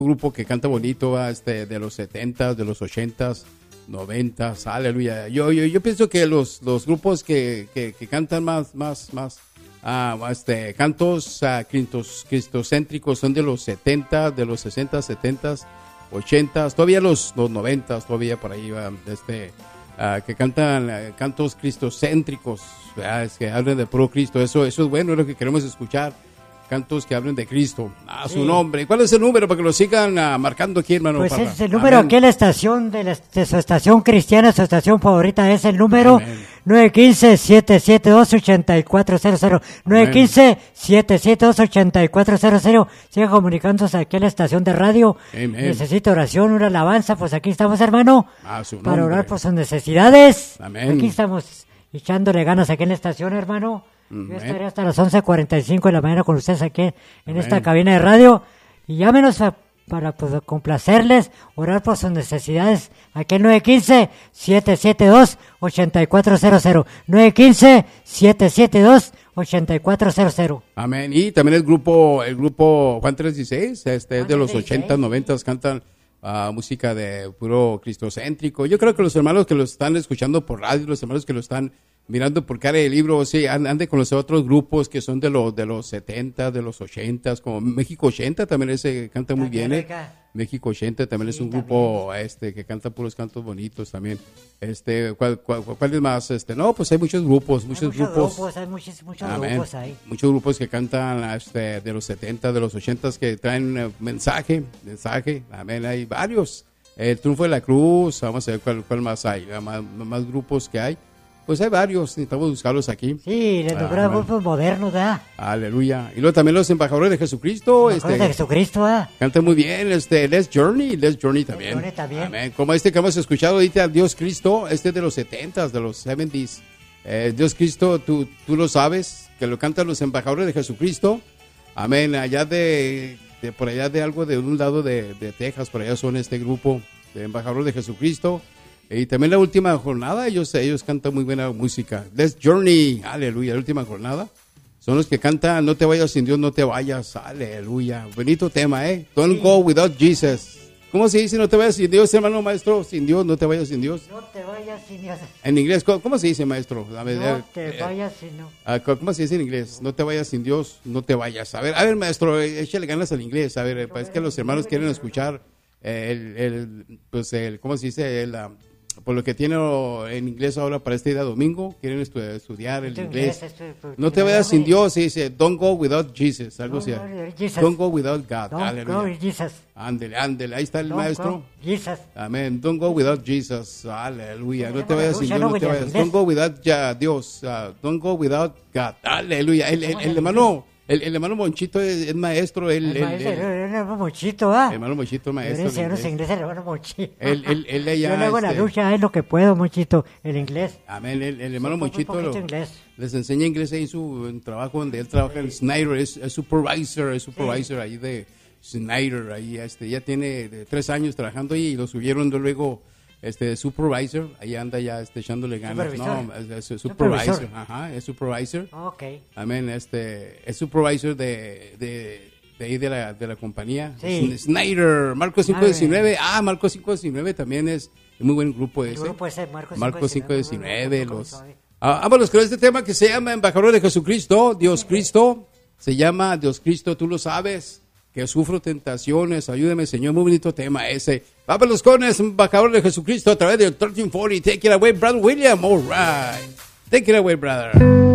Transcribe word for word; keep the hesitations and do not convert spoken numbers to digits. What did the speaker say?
grupo que canta bonito, ¿va? este, de los setentas, de los ochentas, noventas, aleluya. Yo, yo, yo pienso que los, los grupos que, que, que cantan más, más, más, ah, este, cantos ah, cristos, cristocéntricos son de los setenta, de los sesenta, setenta, ochenta, todavía los, los noventa, todavía por ahí va, este, ah, que cantan ah, cantos cristocéntricos, ah, es que hablan de puro Cristo, eso, eso es bueno, es lo que queremos escuchar. Cantos que hablen de Cristo, a sí. Su nombre. ¿Cuál es el número para que lo sigan uh, marcando aquí, hermano? Pues para... es el número Amén. Aquí en la estación de, la, de su estación cristiana, su estación favorita, es el número nueve uno cinco, siete siete dos, ocho cuatro cero cero. nueve uno cinco, siete siete dos, ocho cuatro cero cero. Siga comunicándose aquí en la estación de radio. Amén. Necesita oración, una alabanza, pues aquí estamos, hermano, para orar por sus necesidades. Amén. Aquí estamos echándole ganas aquí en la estación, hermano. Yo estaré hasta las once cuarenta y cinco de la mañana con ustedes aquí en Amén. Esta cabina de radio. Y llámenos a, para pues, complacerles, orar por sus necesidades. Aquí el nueve uno cinco, siete siete dos, ocho cuatro cero cero. nueve uno cinco, siete siete dos, ocho cuatro cero cero. Amén. Y también el grupo el grupo Juan tres dieciséis, este es de los ochenta, noventa, cantan uh, música de puro cristocéntrico. Yo creo que los hermanos que lo están escuchando por radio, los hermanos que lo están mirando por cara de libro, sí, han, han de conocer otros grupos que son de los de los setenta, de los ochenta, como México ochenta, también ese canta muy bien, ¿eh? México ochenta también sí, es un también. grupo este que canta puros cantos bonitos también. Este, ¿cuál, cuál, cuál es más? Este, no, pues hay muchos grupos, muchos, muchos grupos. grupos. Hay muchos, muchos grupos ahí. Muchos grupos que cantan este, de los setenta, de los ochenta, que traen uh, mensaje, mensaje, amén, hay varios. El Triunfo de la Cruz, vamos a ver cuál, cuál más hay, más, más grupos que hay. Pues hay varios, necesitamos buscarlos aquí. Sí, les nombraron ah, grupos modernos, ¿verdad? Aleluya. Y luego también los embajadores de Jesucristo. Embajadores este, de Jesucristo, ¿verdad? Cantan muy bien, este, Les Journey, Les Journey también. Journey también. Amén. Como este que hemos escuchado ahorita, Dios Cristo, este es de los setentas, de los seventies. Eh, Dios Cristo, tú, tú lo sabes, que lo cantan los embajadores de Jesucristo. Amén. Allá de, de por allá de algo de un lado de, de Texas, por allá son este grupo de embajadores de Jesucristo. Y también la última jornada, ellos, ellos cantan muy buena música. Let's Journey, aleluya, la última jornada. Son los que cantan, no te vayas sin Dios, no te vayas, aleluya. Bonito tema, ¿eh? Don't sí. go without Jesus. ¿Cómo se dice no te vayas sin Dios, hermano maestro? Sin Dios, no te vayas sin Dios. No te vayas sin Dios. En inglés, ¿cómo se dice, maestro? No te vayas sin Dios. ¿Cómo se dice en inglés? No te vayas sin Dios, no te vayas. A ver, a ver, maestro, échale ganas al inglés. A ver, es que los hermanos quieren escuchar el, el, pues el, ¿cómo se dice? El... por lo que tiene en inglés ahora para este día domingo, quieren estu- estudiar el inglés. No te vayas sin Dios, se dice, don't go without Jesus, algo así. Don't go without God. Don't go with Jesus. Ándele, ándele, ahí está el Don't maestro. Jesus. Amén. Don't go without Jesus. Aleluya. No te vayas sin Dios, no te vayas. Don't go without ya, Dios. Uh, don't go without God. Aleluya. El, el, el hermano... El, el hermano Monchito es, es maestro. El, el, el, maestro, el, el, el hermano Monchito, ¿ah? El hermano Monchito es maestro. Yo no sé inglés, el hermano Monchito. Él, él, él allá, Yo le hago este, la lucha, es lo que puedo, Monchito, el inglés. Amén. El, el hermano sí, Monchito lo, inglés. les enseña inglés ahí en su en trabajo donde él trabaja en Snyder. Es, es supervisor, es supervisor sí. ahí de Snyder. Ahí este, ya tiene de tres años trabajando ahí y lo subieron de luego. Este supervisor, ahí anda ya este, echándole ganas. No, es, es supervisor, supervisor, ajá, es supervisor. Okay. Amén, este, es supervisor de, de, de ahí de la, de la compañía. Sí. Snyder, Marcos cinco diecinueve. Ah, Marcos cinco diecinueve también es un muy buen grupo ese. El grupo ese, Marcos, Marcos cinco diecinueve. Los, ah, vámonos con este tema que se llama Embajador de Jesucristo, Dios Cristo. Se llama Dios Cristo, tú lo sabes. Que sufro tentaciones, ayúdeme, Señor, muy bonito tema ese. Vámonos con ese embajador de Jesucristo a través del trece cuarenta. Take it away, brother William. All right. Take it away, brother.